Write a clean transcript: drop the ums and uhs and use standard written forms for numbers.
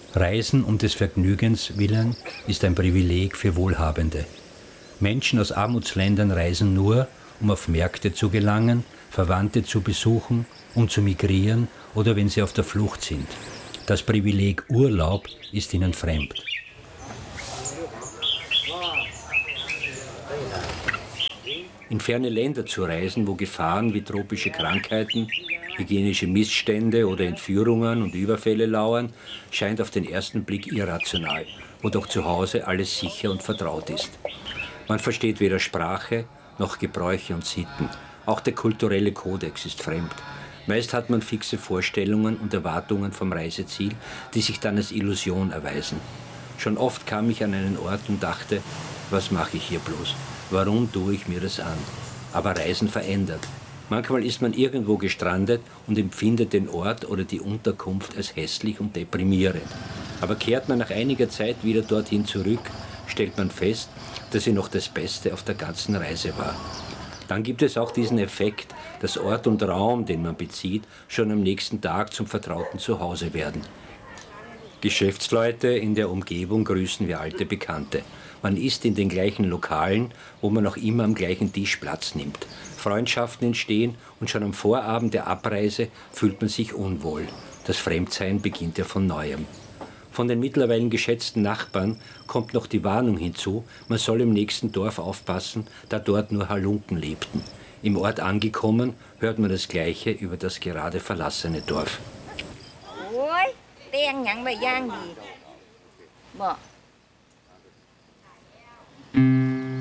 Reisen um des Vergnügens willen ist ein Privileg für Wohlhabende. Menschen aus Armutsländern reisen nur, um auf Märkte zu gelangen, Verwandte zu besuchen, um zu migrieren oder wenn sie auf der Flucht sind. Das Privileg Urlaub ist ihnen fremd. In ferne Länder zu reisen, wo Gefahren wie tropische Krankheiten, hygienische Missstände oder Entführungen und Überfälle lauern, scheint auf den ersten Blick irrational, wo doch zu Hause alles sicher und vertraut ist. Man versteht weder Sprache noch Gebräuche und Sitten. Auch der kulturelle Kodex ist fremd. Meist hat man fixe Vorstellungen und Erwartungen vom Reiseziel, die sich dann als Illusion erweisen. Schon oft kam ich an einen Ort und dachte, was mache ich hier bloß? Warum tue ich mir das an? Aber Reisen verändert. Manchmal ist man irgendwo gestrandet und empfindet den Ort oder die Unterkunft als hässlich und deprimierend. Aber kehrt man nach einiger Zeit wieder dorthin zurück, stellt man fest, dass sie noch das Beste auf der ganzen Reise war. Dann gibt es auch diesen Effekt, dass Ort und Raum, den man bezieht, schon am nächsten Tag zum vertrauten Zuhause werden. Geschäftsleute in der Umgebung grüßen wie alte Bekannte. Man isst in den gleichen Lokalen, wo man noch immer am gleichen Tisch Platz nimmt. Freundschaften entstehen und schon am Vorabend der Abreise fühlt man sich unwohl. Das Fremdsein beginnt ja von Neuem. Von den mittlerweile geschätzten Nachbarn kommt noch die Warnung hinzu, man soll im nächsten Dorf aufpassen, da dort nur Halunken lebten. Im Ort angekommen, hört man das Gleiche über das gerade verlassene Dorf.